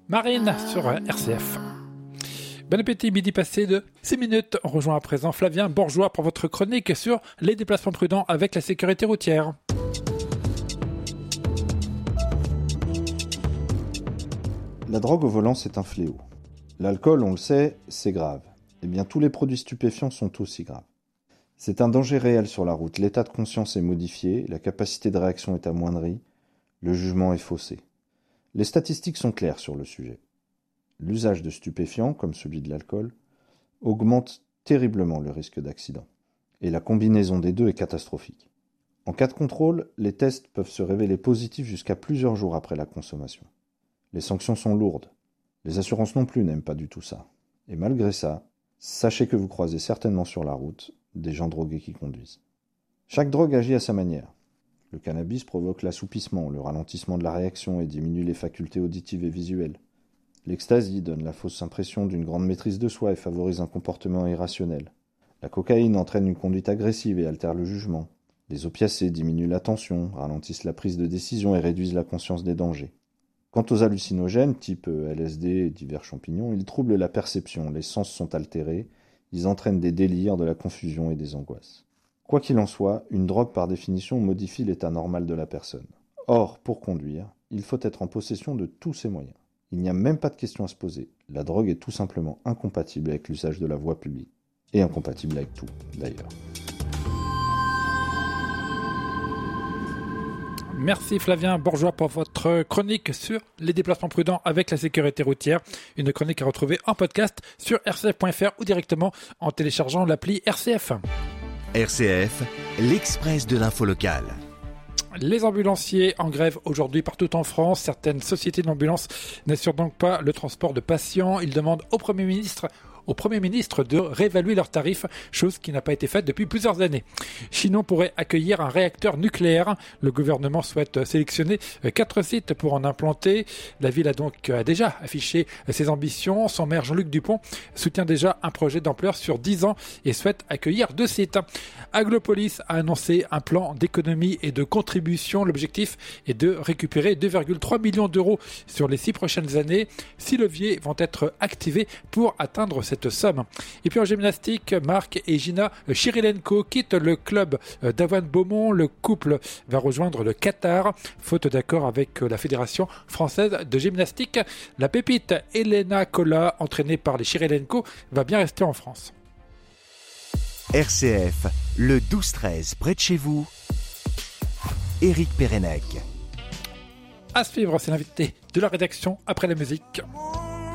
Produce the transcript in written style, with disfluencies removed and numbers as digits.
Marine sur RCF. Bon appétit, midi passé de 6 minutes. On rejoint à présent Flavien Bourgeois pour votre chronique sur les déplacements prudents avec la sécurité routière. La drogue au volant, c'est un fléau. L'alcool, on le sait, c'est grave. Eh bien, tous les produits stupéfiants sont aussi graves. C'est un danger réel sur la route. L'état de conscience est modifié, la capacité de réaction est amoindrie, le jugement est faussé. Les statistiques sont claires sur le sujet. L'usage de stupéfiants, comme celui de l'alcool, augmente terriblement le risque d'accident. Et la combinaison des deux est catastrophique. En cas de contrôle, les tests peuvent se révéler positifs jusqu'à plusieurs jours après la consommation. Les sanctions sont lourdes. Les assurances non plus n'aiment pas du tout ça. Et malgré ça, sachez que vous croisez certainement sur la route des gens drogués qui conduisent. Chaque drogue agit à sa manière. Le cannabis provoque l'assoupissement, le ralentissement de la réaction et diminue les facultés auditives et visuelles. L'ecstasy donne la fausse impression d'une grande maîtrise de soi et favorise un comportement irrationnel. La cocaïne entraîne une conduite agressive et altère le jugement. Les opiacés diminuent l'attention, ralentissent la prise de décision et réduisent la conscience des dangers. Quant aux hallucinogènes, type LSD et divers champignons, ils troublent la perception, les sens sont altérés, ils entraînent des délires, de la confusion et des angoisses. Quoi qu'il en soit, une drogue par définition modifie l'état normal de la personne. Or, pour conduire, il faut être en possession de tous ces moyens. Il n'y a même pas de question à se poser. La drogue est tout simplement incompatible avec l'usage de la voie publique. Et incompatible avec tout, d'ailleurs. Merci Flavien Bourgeois pour votre chronique sur les déplacements prudents avec la sécurité routière. Une chronique à retrouver en podcast sur rcf.fr ou directement en téléchargeant l'appli RCF. RCF, l'express de l'info locale. Les ambulanciers en grève aujourd'hui partout en France. Certaines sociétés d'ambulance n'assurent donc pas le transport de patients. Ils demandent au Premier ministre de réévaluer leurs tarifs, chose qui n'a pas été faite depuis plusieurs années. Chinon pourrait accueillir un réacteur nucléaire. Le gouvernement souhaite sélectionner 4 sites pour en implanter. La ville a donc déjà affiché ses ambitions. Son maire Jean-Luc Dupont soutient déjà un projet d'ampleur sur 10 ans et souhaite accueillir 2 sites. Aglopolis a annoncé un plan d'économie et de contribution. L'objectif est de récupérer 2,3 millions d'euros sur les 6 prochaines années. 6 leviers vont être activés pour atteindre cette somme. Et puis en gymnastique, Marc et Gina Chirilenko quittent le club d'Avoine Beaumont. Le couple va rejoindre le Qatar, faute d'accord avec la Fédération française de gymnastique. La pépite Elena Kola, entraînée par les Chirilenko, va bien rester en France. RCF, le 12-13, près de chez vous, Éric Pérenec. À suivre, c'est l'invité de la rédaction après la musique.